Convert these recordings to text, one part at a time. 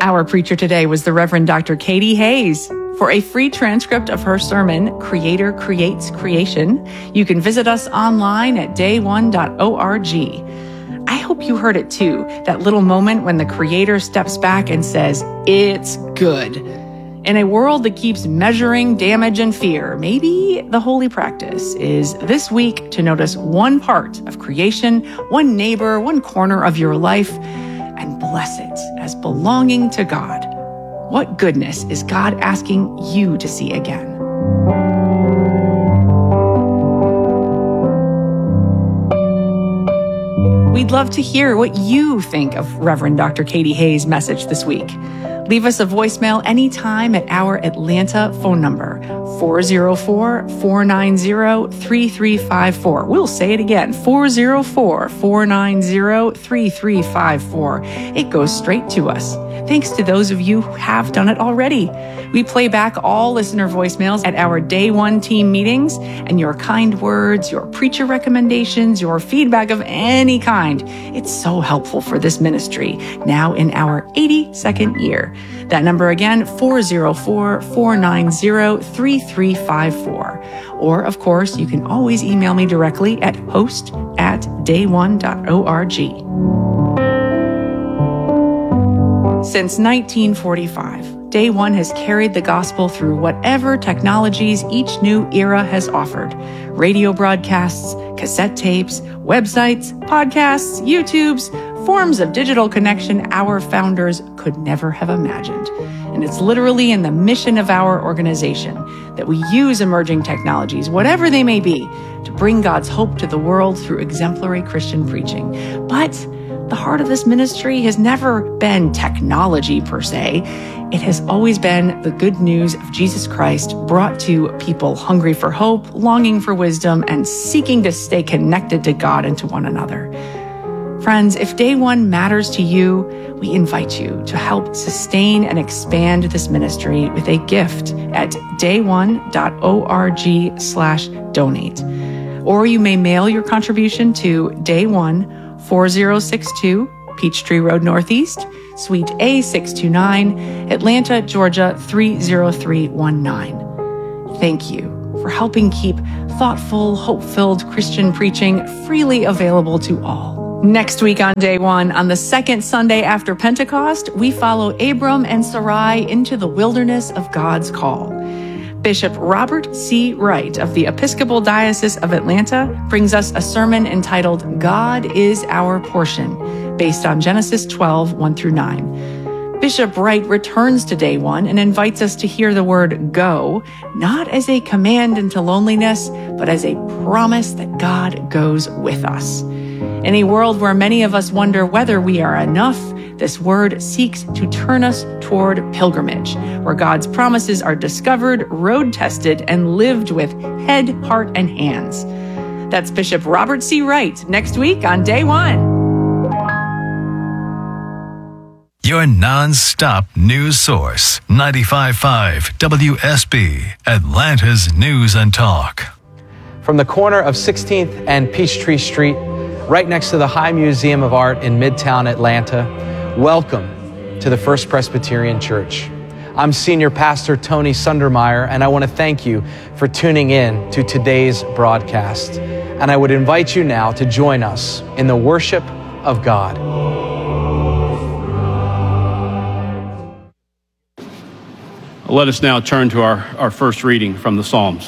Our preacher today was the Reverend Dr. Katie Hayes. For a free transcript of her sermon, Creator Creates Creation, you can visit us online at day1.org. I hope you heard it too, that little moment when the Creator steps back and says, "It's good." In a world that keeps measuring damage and fear, maybe the holy practice is this week to notice one part of creation, one neighbor, one corner of your life, and bless it as belonging to God. What goodness is God asking you to see again? We'd love to hear what you think of Reverend Dr. Katie Hayes' message this week. Leave us a voicemail anytime at our Atlanta phone number, 404-490-3354. We'll say it again, 404-490-3354. It goes straight to us. Thanks to those of you who have done it already. We play back all listener voicemails at our Day One team meetings, and your kind words, your preacher recommendations, your feedback of any kind. It's so helpful for this ministry, now in our 82nd year. That number again, 404-490-3354. Or, of course, you can always email me directly at host@day1.org. Since 1945, Day One has carried the gospel through whatever technologies each new era has offered. Radio broadcasts, cassette tapes, websites, podcasts, YouTubes, forms of digital connection our founders could never have imagined. And it's literally in the mission of our organization that we use emerging technologies, whatever they may be, to bring God's hope to the world through exemplary Christian preaching. But the heart of this ministry has never been technology per se. It has always been the good news of Jesus Christ brought to people hungry for hope, longing for wisdom, and seeking to stay connected to God and to one another. Friends, if Day One matters to you, we invite you to help sustain and expand this ministry with a gift at day1.org/donate. Or you may mail your contribution to Day One, 4062 Peachtree Road Northeast, Suite A629, Atlanta, Georgia 30319. Thank you for helping keep thoughtful, hope-filled Christian preaching freely available to all. Next week on Day One, on the second Sunday after Pentecost, we follow Abram and Sarai into the wilderness of God's call. Bishop Robert C. Wright of the Episcopal Diocese of Atlanta brings us a sermon entitled God is Our Portion, based on Genesis 12, 1-9. Bishop Wright returns to Day One and invites us to hear the word go, not as a command into loneliness, but as a promise that God goes with us. In a world where many of us wonder whether we are enough, this word seeks to turn us toward pilgrimage, where God's promises are discovered, road-tested, and lived with head, heart, and hands. That's Bishop Robert C. Wright next week on Day One. Your non-stop news source, 95.5 WSB, Atlanta's News and Talk. From the corner of 16th and Peachtree Street, right next to the High Museum of Art in Midtown Atlanta, welcome to the First Presbyterian Church. I'm Senior Pastor Tony Sundermeyer, and I want to thank you for tuning in to today's broadcast. And I would invite you now to join us in the worship of God. Let us now turn to our first reading from the Psalms.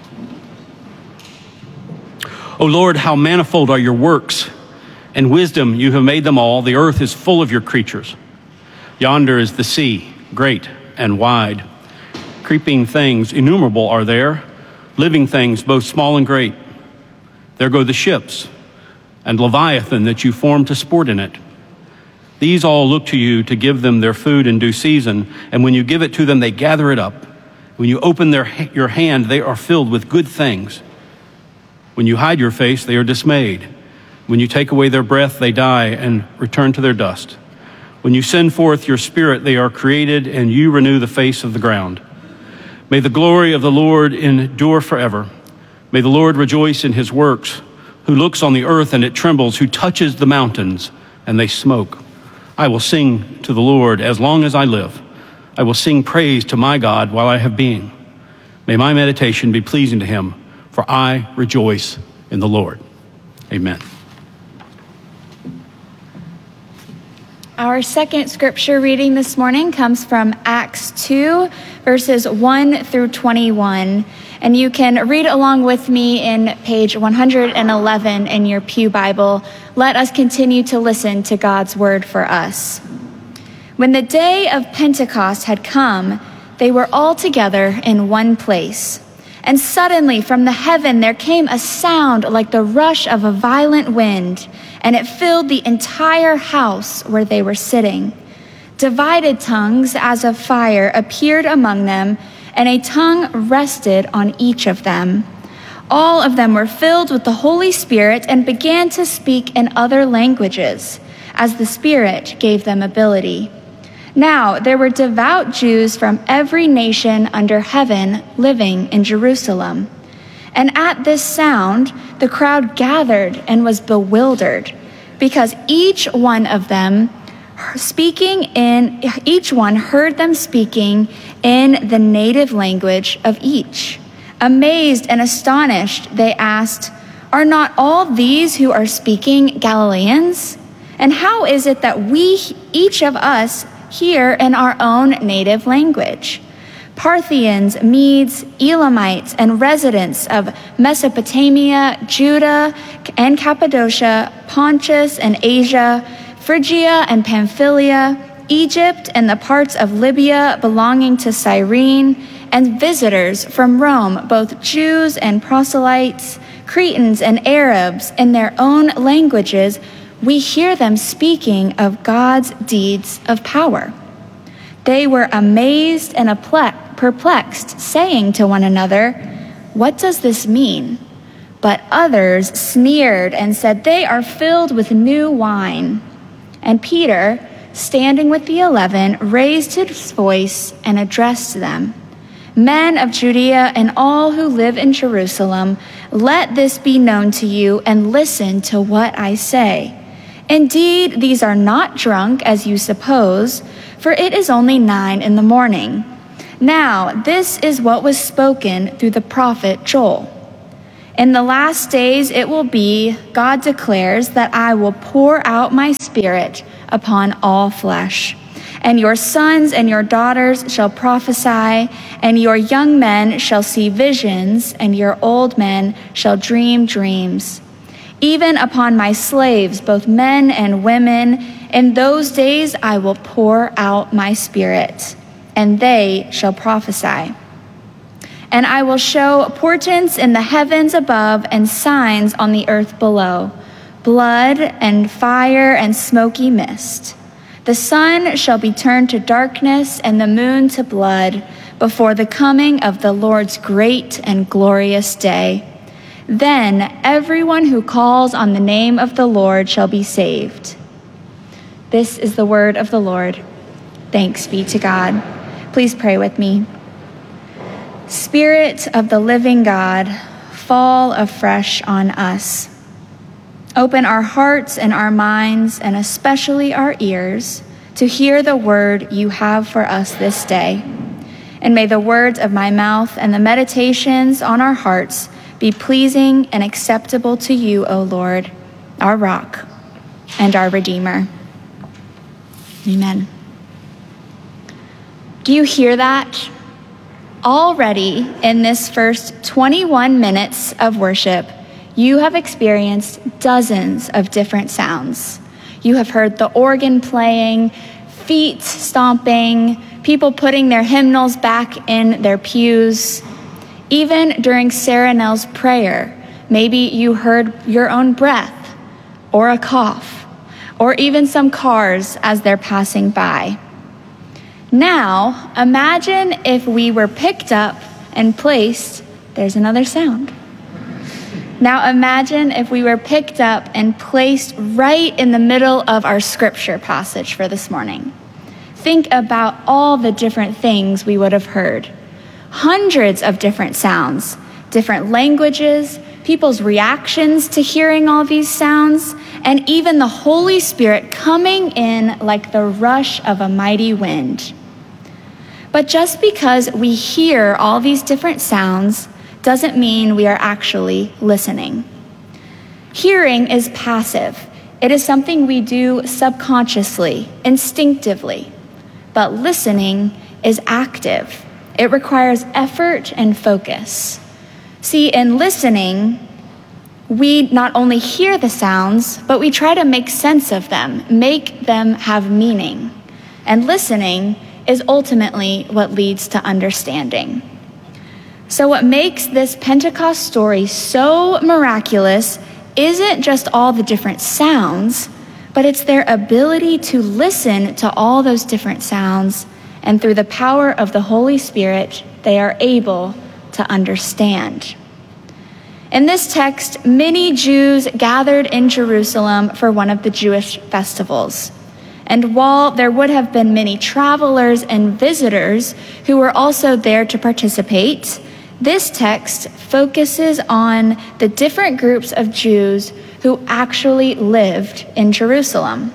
O Lord, how manifold are your works! In wisdom you have made them all. The earth is full of your creatures. Yonder is the sea, great and wide. Creeping things innumerable are there, living things both small and great. There go the ships, and Leviathan that you formed to sport in it. These all look to you to give them their food in due season, and when you give it to them, they gather it up. When you open your hand, they are filled with good things. When you hide your face, they are dismayed. When you take away their breath, they die and return to their dust. When you send forth your spirit, they are created, and you renew the face of the ground. May the glory of the Lord endure forever. May the Lord rejoice in his works, who looks on the earth and it trembles, who touches the mountains and they smoke. I will sing to the Lord as long as I live. I will sing praise to my God while I have being. May my meditation be pleasing to him, for I rejoice in the Lord. Amen. Our second scripture reading this morning comes from Acts 2, verses 1 through 21. And you can read along with me in page 111 in your Pew Bible. Let us continue to listen to God's word for us. When the day of Pentecost had come, they were all together in one place. And suddenly from the heaven there came a sound like the rush of a violent wind, and it filled the entire house where they were sitting. Divided tongues as of fire appeared among them, and a tongue rested on each of them. All of them were filled with the Holy Spirit and began to speak in other languages, as the Spirit gave them ability. Now there were devout Jews from every nation under heaven living in Jerusalem. And at this sound, the crowd gathered and was bewildered, because each one heard them speaking in the native language of each. Amazed and astonished, they asked, "Are not all these who are speaking Galileans? And how is it that we, each of us, hear in our own native language? Parthians, Medes, Elamites, and residents of Mesopotamia, Judah and Cappadocia, Pontus and Asia, Phrygia and Pamphylia, Egypt and the parts of Libya belonging to Cyrene, and visitors from Rome, both Jews and proselytes, Cretans and Arabs, in their own languages, we hear them speaking of God's deeds of power." They were amazed and perplexed, saying to one another, "What does this mean?" But others sneered and said, "They are filled with new wine." And Peter, standing with the 11, raised his voice and addressed them, "Men of Judea and all who live in Jerusalem, let this be known to you, and listen to what I say. Indeed, these are not drunk, as you suppose, for it is only 9 a.m. Now, this is what was spoken through the prophet Joel. In the last days it will be, God declares, that I will pour out my Spirit upon all flesh. And your sons and your daughters shall prophesy, and your young men shall see visions, and your old men shall dream dreams. Even upon my slaves, both men and women, in those days I will pour out my Spirit, and they shall prophesy. And I will show portents in the heavens above and signs on the earth below, blood and fire and smoky mist. The sun shall be turned to darkness and the moon to blood before the coming of the Lord's great and glorious day. Then everyone who calls on the name of the Lord shall be saved." This is the word of the Lord. Thanks be to God. Please pray with me. Spirit of the living God, fall afresh on us. Open our hearts and our minds, and especially our ears, to hear the word you have for us this day. And may the words of my mouth and the meditations on our hearts be pleasing and acceptable to you, O Lord, our rock and our Redeemer. Amen. Do you hear that? Already in this first 21 minutes of worship, you have experienced dozens of different sounds. You have heard the organ playing, feet stomping, people putting their hymnals back in their pews. Even during Sarah Nell's prayer, maybe you heard your own breath or a cough, or even some cars as they're passing by. Now, imagine if we were picked up and placed, there's another sound. Now imagine if we were picked up and placed right in the middle of our scripture passage for this morning. Think about all the different things we would have heard. Hundreds of different sounds, different languages, people's reactions to hearing all these sounds, and even the Holy Spirit coming in like the rush of a mighty wind. But just because we hear all these different sounds doesn't mean we are actually listening. Hearing is passive. It is something we do subconsciously, instinctively. But listening is active. It requires effort and focus. See, in listening, we not only hear the sounds, but we try to make sense of them, make them have meaning. And listening is ultimately what leads to understanding. So what makes this Pentecost story so miraculous isn't just all the different sounds, but it's their ability to listen to all those different sounds, and through the power of the Holy Spirit, they are able to understand. In this text, many Jews gathered in Jerusalem for one of the Jewish festivals. And while there would have been many travelers and visitors who were also there to participate, this text focuses on the different groups of Jews who actually lived in Jerusalem.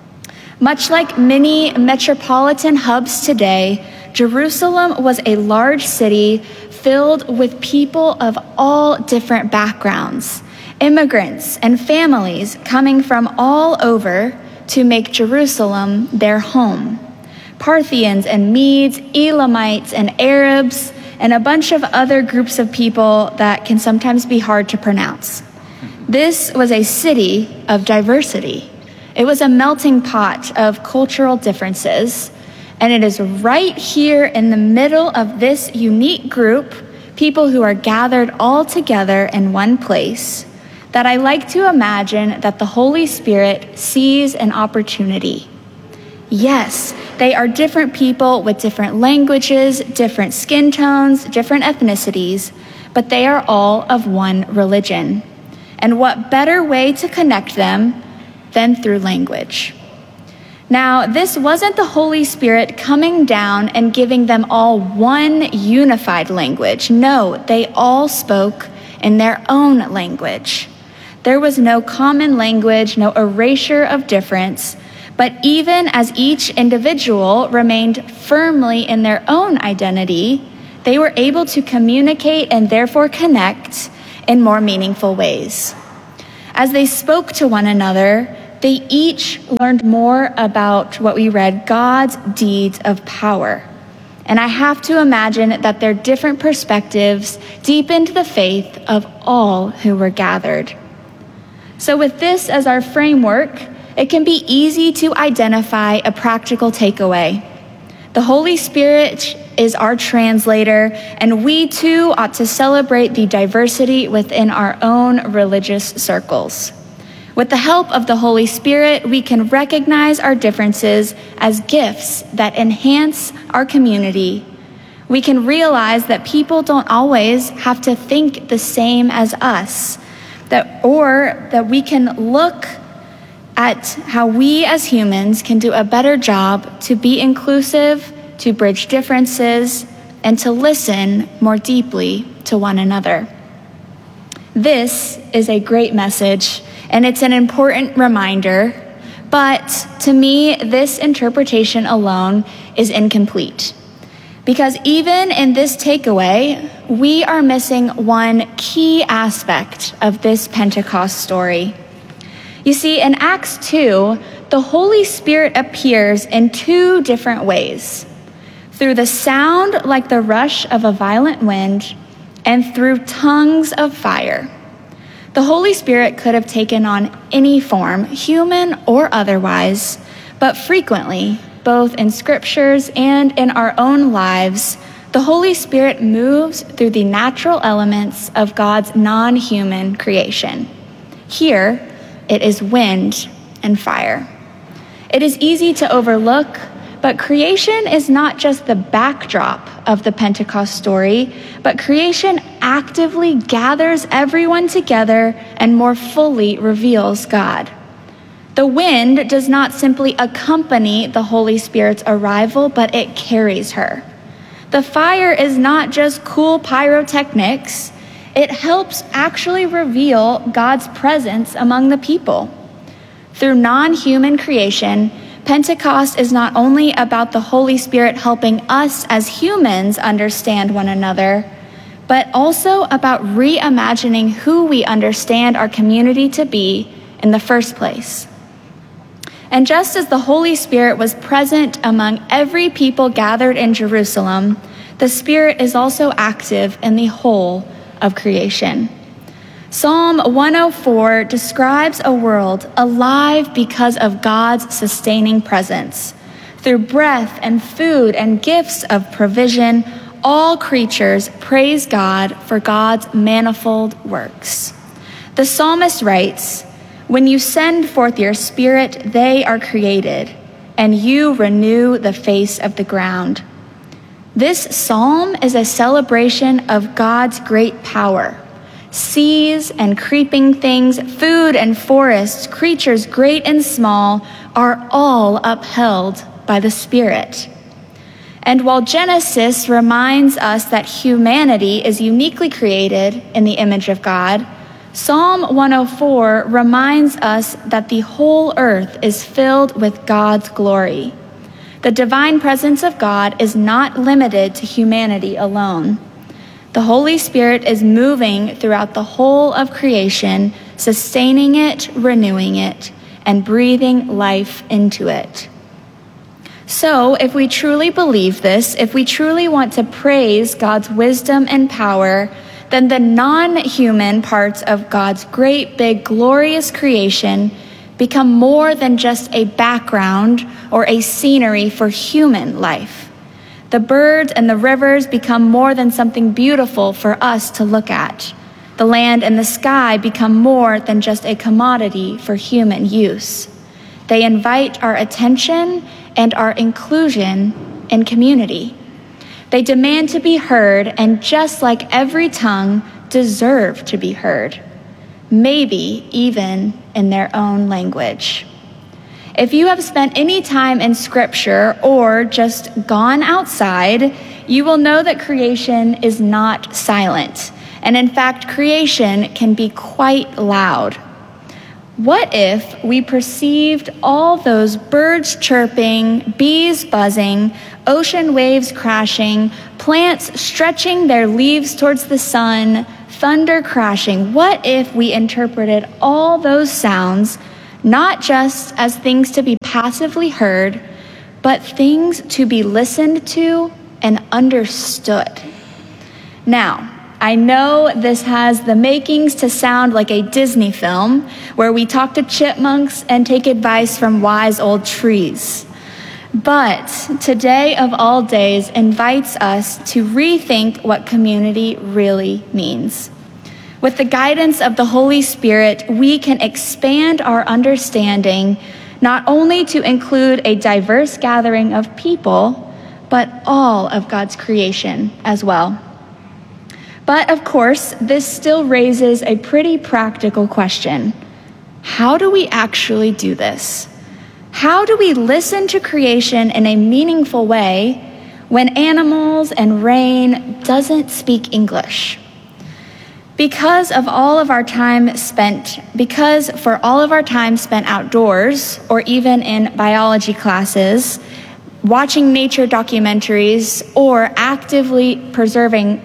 Much like many metropolitan hubs today, Jerusalem was a large city filled with people of all different backgrounds, immigrants and families coming from all over to make Jerusalem their home. Parthians and Medes, Elamites and Arabs, and a bunch of other groups of people that can sometimes be hard to pronounce. This was a city of diversity. It was a melting pot of cultural differences, and it is right here in the middle of this unique group, people who are gathered all together in one place, that I like to imagine that the Holy Spirit sees an opportunity. Yes, they are different people with different languages, different skin tones, different ethnicities, but they are all of one religion. And what better way to connect them than through language? Now, this wasn't the Holy Spirit coming down and giving them all one unified language. No, they all spoke in their own language. There was no common language, no erasure of difference, but even as each individual remained firmly in their own identity, they were able to communicate and therefore connect in more meaningful ways. As they spoke to one another, they each learned more about what we read, God's deeds of power. And I have to imagine that their different perspectives deepened the faith of all who were gathered. So with this as our framework, it can be easy to identify a practical takeaway. The Holy Spirit is our translator, and we too ought to celebrate the diversity within our own religious circles. With the help of the Holy Spirit, we can recognize our differences as gifts that enhance our community. We can realize that people don't always have to think the same as us, that we can look at how we as humans can do a better job to be inclusive, to bridge differences, and to listen more deeply to one another. This is a great message, and it's an important reminder, but to me, this interpretation alone is incomplete. Because even in this takeaway, we are missing one key aspect of this Pentecost story. You see, in Acts 2, the Holy Spirit appears in two different ways: through the sound like the rush of a violent wind, and through tongues of fire. The Holy Spirit could have taken on any form, human or otherwise, but frequently, both in scriptures and in our own lives, the Holy Spirit moves through the natural elements of God's non-human creation. Here, it is wind and fire. It is easy to overlook, but creation is not just the backdrop of the Pentecost story, but creation actively gathers everyone together and more fully reveals God. The wind does not simply accompany the Holy Spirit's arrival, but it carries her. The fire is not just cool pyrotechnics. it helps actually reveal God's presence among the people. Through non-human creation, Pentecost is not only about the Holy Spirit helping us as humans understand one another, but also about reimagining who we understand our community to be in the first place. And just as the Holy Spirit was present among every people gathered in Jerusalem, the Spirit is also active in the whole of creation. Psalm 104 describes a world alive because of God's sustaining presence. Through breath and food and gifts of provision, all creatures praise God for God's manifold works. The psalmist writes, "When you send forth your Spirit, they are created, and you renew the face of the ground." This psalm is a celebration of God's great power. Seas and creeping things, food and forests, creatures great and small, are all upheld by the Spirit. And while Genesis reminds us that humanity is uniquely created in the image of God, Psalm 104 reminds us that the whole earth is filled with God's glory. The divine presence of God is not limited to humanity alone. The Holy Spirit is moving throughout the whole of creation, sustaining it, renewing it, and breathing life into it. So, if we truly believe this, if we truly want to praise God's wisdom and power, then the non-human parts of God's great, big, glorious creation become more than just a background or a scenery for human life. The birds and the rivers become more than something beautiful for us to look at. The land and the sky become more than just a commodity for human use. They invite our attention and our inclusion in community. They demand to be heard, and just like every tongue, deserve to be heard, maybe even in their own language. If you have spent any time in Scripture or just gone outside, you will know that creation is not silent. And in fact, creation can be quite loud. What if we perceived all those birds chirping, bees buzzing, ocean waves crashing, plants stretching their leaves towards the sun, thunder crashing? What if we interpreted all those sounds not just as things to be passively heard, but things to be listened to and understood? Now, I know this has the makings to sound like a Disney film where we talk to chipmunks and take advice from wise old trees. But today of all days invites us to rethink what community really means. With the guidance of the Holy Spirit, we can expand our understanding not only to include a diverse gathering of people, but all of God's creation as well. But of course, this still raises a pretty practical question. How do we actually do this? How do we listen to creation in a meaningful way when animals and rain doesn't speak English? Because for all of our time spent outdoors or even in biology classes, watching nature documentaries, or actively preserving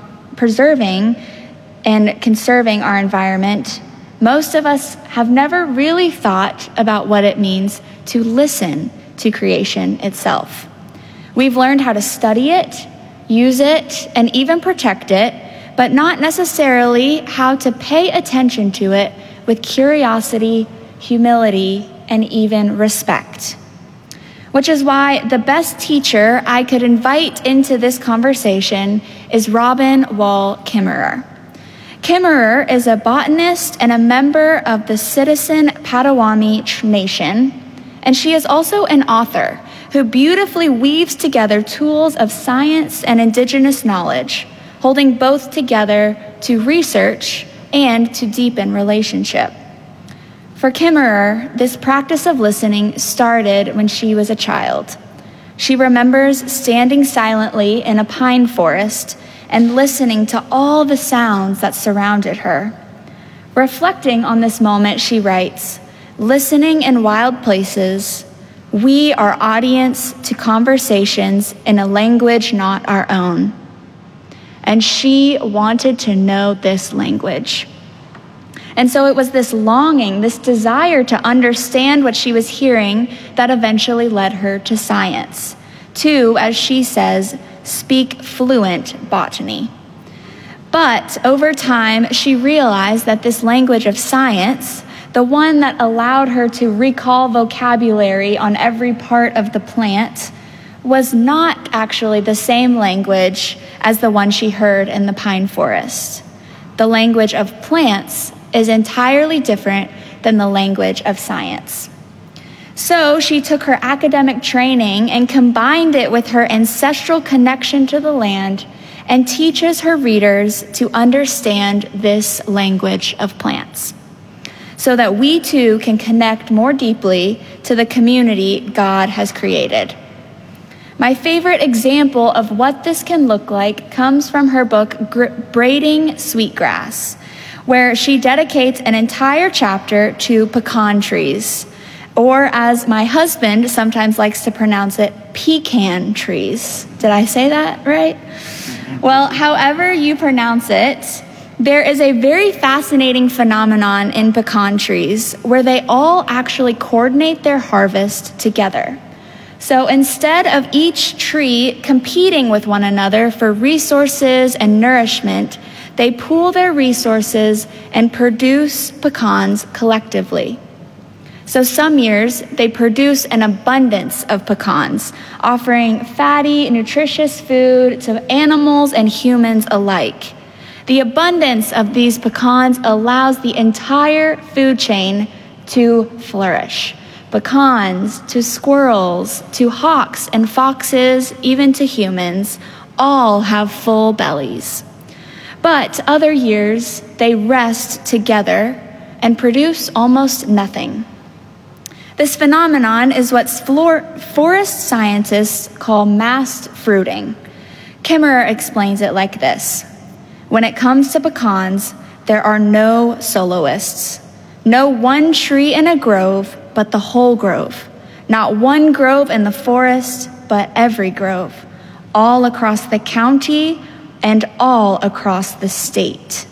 and conserving our environment, most of us have never really thought about what it means to listen to creation itself. We've learned how to study it, use it, and even protect it, but not necessarily how to pay attention to it with curiosity, humility, and even respect. Which is why the best teacher I could invite into this conversation is Robin Wall Kimmerer. Kimmerer is a botanist and a member of the Citizen Potawatomi Nation, and she is also an author who beautifully weaves together tools of science and indigenous knowledge, holding both together to research and to deepen relationship. For Kimmerer, this practice of listening started when she was a child. She remembers standing silently in a pine forest and listening to all the sounds that surrounded her. Reflecting on this moment, she writes, "Listening in wild places, we are audience to conversations in a language not our own." And she wanted to know this language. And so it was this longing, this desire to understand what she was hearing that eventually led her to science, to, as she says, speak fluent botany. But over time, she realized that this language of science, the one that allowed her to recall vocabulary on every part of the plant, was not actually the same language as the one she heard in the pine forest. The language of plants is entirely different than the language of science. So she took her academic training and combined it with her ancestral connection to the land and teaches her readers to understand this language of plants, so that we too can connect more deeply to the community God has created. My favorite example of what this can look like comes from her book, Braiding Sweetgrass, where she dedicates an entire chapter to pecan trees, or as my husband sometimes likes to pronounce it, pecan trees. Did I say that right? Well, however you pronounce it, there is a very fascinating phenomenon in pecan trees where they all actually coordinate their harvest together. So instead of each tree competing with one another for resources and nourishment, they pool their resources and produce pecans collectively. So some years, they produce an abundance of pecans, offering fatty, nutritious food to animals and humans alike. The abundance of these pecans allows the entire food chain to flourish. Pecans to squirrels, to hawks and foxes, even to humans, all have full bellies. But other years, they rest together and produce almost nothing. This phenomenon is what forest scientists call massed fruiting. Kimmerer explains it like this: when it comes to pecans, there are no soloists. No one tree in a grove, but the whole grove. Not one grove in the forest, but every grove. All across the county and all across the state.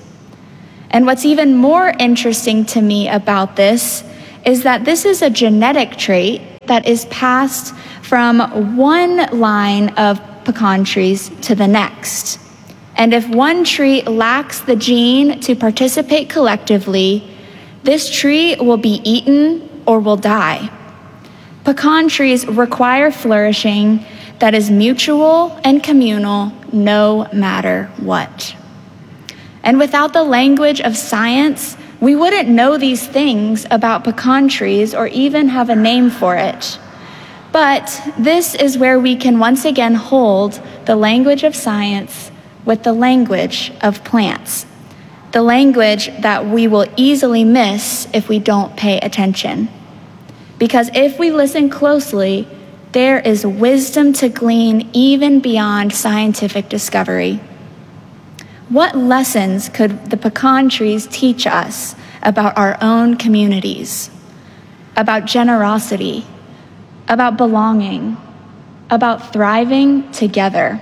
And what's even more interesting to me about this is that this is a genetic trait that is passed from one line of pecan trees to the next. And if one tree lacks the gene to participate collectively, this tree will be eaten or will die. Pecan trees require flourishing that is mutual and communal no matter what. And without the language of science, we wouldn't know these things about pecan trees or even have a name for it. But this is where we can once again hold the language of science with the language of plants, the language that we will easily miss if we don't pay attention. Because if we listen closely, there is wisdom to glean even beyond scientific discovery. What lessons could the pecan trees teach us about our own communities, about generosity, about belonging, about thriving together?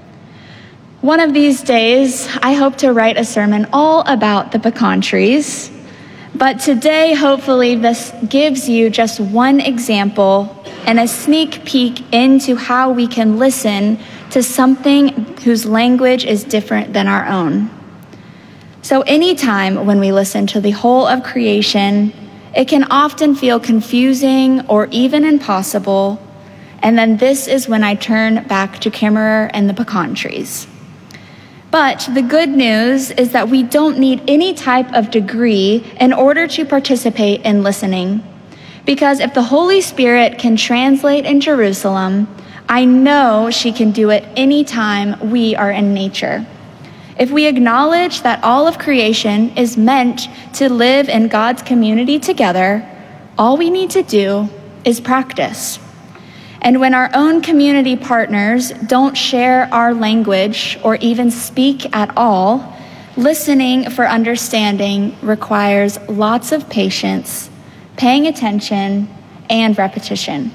One of these days, I hope to write a sermon all about the pecan trees, but today, hopefully, this gives you just one example and a sneak peek into how we can listen to something whose language is different than our own. So anytime when we listen to the whole of creation, it can often feel confusing or even impossible, and then this is when I turn back to Kimmerer and the pecan trees. But the good news is that we don't need any type of degree in order to participate in listening. Because if the Holy Spirit can translate in Jerusalem, I know she can do it anytime we are in nature. If we acknowledge that all of creation is meant to live in God's community together, all we need to do is practice. And when our own community partners don't share our language or even speak at all, listening for understanding requires lots of patience, paying attention, and repetition.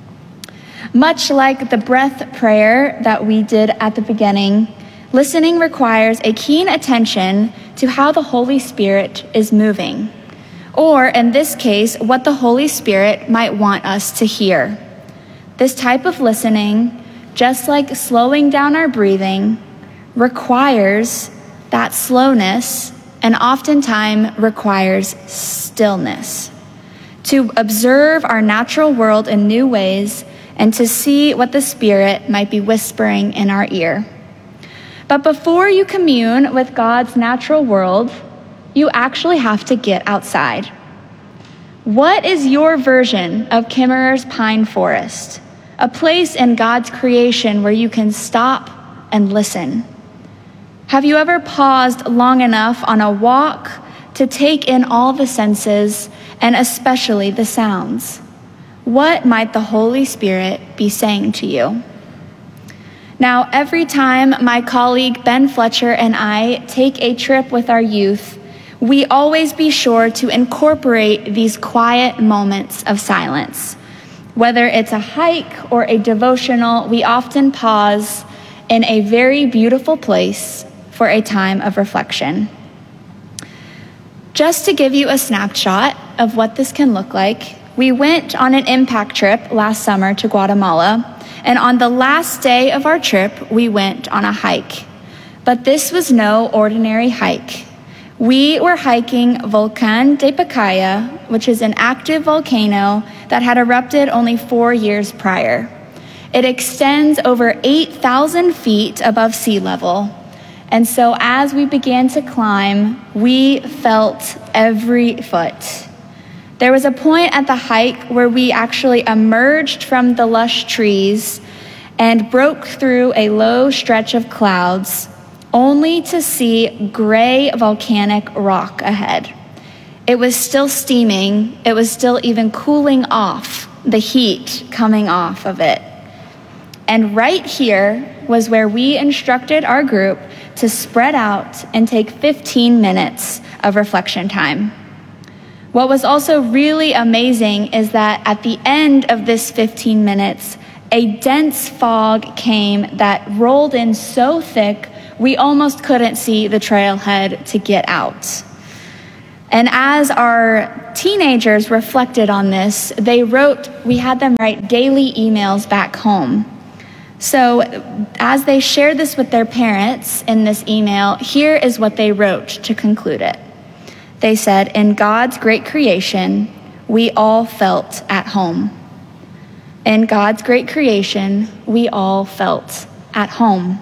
Much like the breath prayer that we did at the beginning, listening requires a keen attention to how the Holy Spirit is moving, or in this case, what the Holy Spirit might want us to hear. This type of listening, just like slowing down our breathing, requires that slowness and oftentimes requires stillness to observe our natural world in new ways and to see what the Spirit might be whispering in our ear. But before you commune with God's natural world, you actually have to get outside. What is your version of Kimmerer's Pine Forest? A place in God's creation where you can stop and listen. Have you ever paused long enough on a walk to take in all the senses and especially the sounds? What might the Holy Spirit be saying to you? Now, every time my colleague Ben Fletcher and I take a trip with our youth, we always be sure to incorporate these quiet moments of silence. Whether it's a hike or a devotional, we often pause in a very beautiful place for a time of reflection. Just to give you a snapshot of what this can look like, we went on an impact trip last summer to Guatemala, and on the last day of our trip, we went on a hike. But this was no ordinary hike. We were hiking Volcán de Pacaya, which is an active volcano that had erupted only 4 years prior. It extends over 8,000 feet above sea level. And so as we began to climb, we felt every foot. There was a point at the hike where we actually emerged from the lush trees and broke through a low stretch of clouds, only to see gray volcanic rock ahead. It was still steaming. It was still even cooling off, the heat coming off of it. And right here was where we instructed our group to spread out and take 15 minutes of reflection time. What was also really amazing is that at the end of this 15 minutes, a dense fog came that rolled in so thick we almost couldn't see the trailhead to get out. And as our teenagers reflected on this, we had them write daily emails back home. So as they shared this with their parents in this email, here is what they wrote to conclude it. They said, "In God's great creation, we all felt at home." In God's great creation, we all felt at home.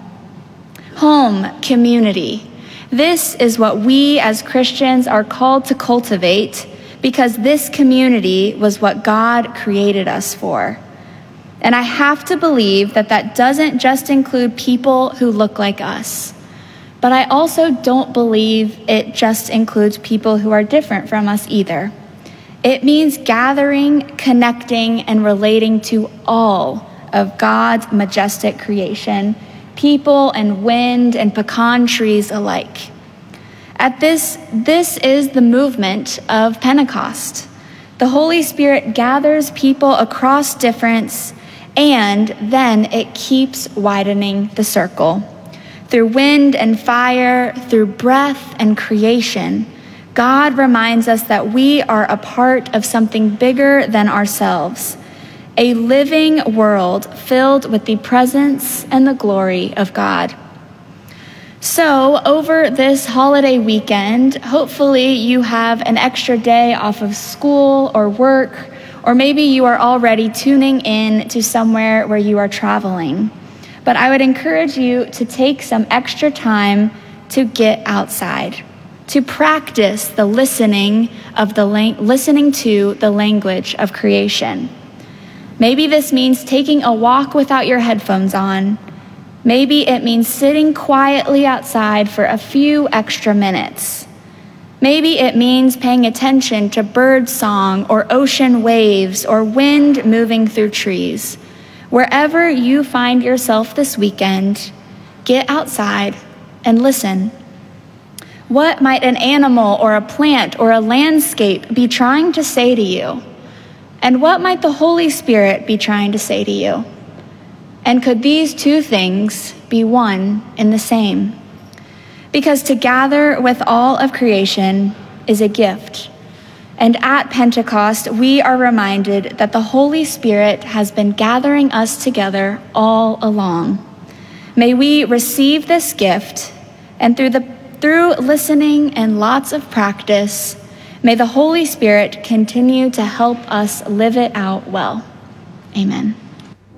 Home, community. This is what we as Christians are called to cultivate because this community was what God created us for. And I have to believe that that doesn't just include people who look like us. But I also don't believe it just includes people who are different from us either. It means gathering, connecting, and relating to all of God's majestic creation, people and wind and pecan trees alike. This is the movement of Pentecost. The Holy Spirit gathers people across difference, and then it keeps widening the circle. Through wind and fire, through breath and creation, God reminds us that we are a part of something bigger than ourselves, a living world filled with the presence and the glory of God. So over this holiday weekend, hopefully you have an extra day off of school or work, or maybe you are already tuning in to somewhere where you are traveling. But I would encourage you to take some extra time to get outside, to practice the listening to the language of creation. Maybe this means taking a walk without your headphones on. Maybe it means sitting quietly outside for a few extra minutes. Maybe it means paying attention to bird song or ocean waves or wind moving through trees. Wherever you find yourself this weekend, get outside and listen. What might an animal or a plant or a landscape be trying to say to you? And what might the Holy Spirit be trying to say to you? And could these two things be one and the same? Because to gather with all of creation is a gift. And at Pentecost, we are reminded that the Holy Spirit has been gathering us together all along. May we receive this gift, and through listening and lots of practice, may the Holy Spirit continue to help us live it out well. Amen.